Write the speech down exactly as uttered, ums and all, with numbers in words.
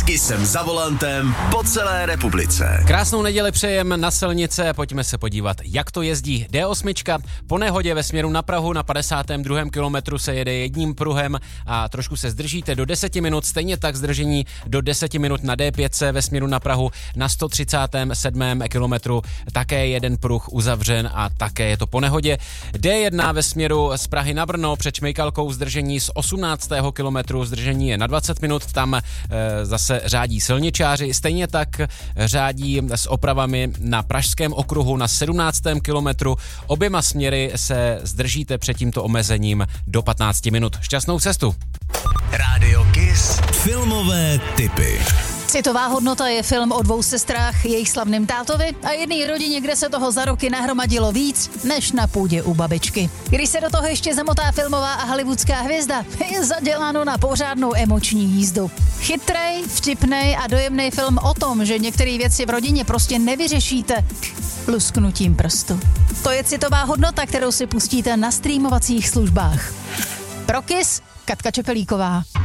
Kisem za volantem po celé republice. Krásnou neděli přejem na silnice, pojďme se podívat, jak to jezdí. D osm po nehodě ve směru na Prahu na padesátém druhém kilometru se jede jedním pruhem a trošku se zdržíte do deseti minut, stejně tak zdržení do deseti minut na D pět ve směru na Prahu na sto třicátém sedmém kilometru také jeden pruh uzavřen a také je to po nehodě. D jedna ve směru z Prahy na Brno před Šmejkalkou zdržení z osmnáctého kilometru, zdržení je na dvacet minut, tam e, zase řádí silničáři, stejně tak řádí s opravami na Pražském okruhu na sedmnáctém kilometru. Oběma směry se zdržíte před tímto omezením do patnácti minut. Šťastnou cestu. Rádio Kiss. Filmové tipy. Citová hodnota je film o dvou sestrách, jejich slavném tátovi a jedné rodině, kde se toho za roky nahromadilo víc, než na půdě u babičky. Když se do toho ještě zamotá filmová a hollywoodská hvězda, je zaděláno na pořádnou emoční jízdu. Chytrej, vtipnej a dojemný film o tom, že některé věci v rodině prostě nevyřešíte lusknutím prstu. To je citová hodnota, kterou si pustíte na streamovacích službách. Pro Kiss, Katka Čepelíková.